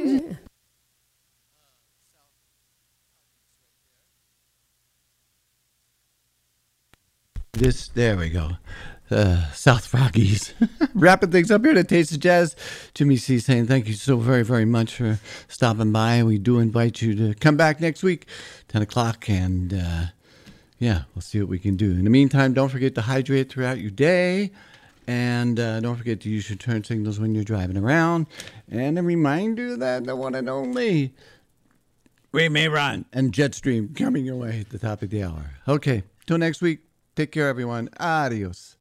There we go. South Rockies. Wrapping things up here to Taste of Jazz. Jimmy C saying thank you so very, very much for stopping by. We do invite you to come back next week, 10 o'clock, and yeah, we'll see what we can do. In the meantime, don't forget to hydrate throughout your day, and don't forget to use your turn signals when you're driving around. And a reminder that the one and only We May Run and Jetstream coming your way at the top of the hour. Okay, till next week. Take care, everyone. Adios.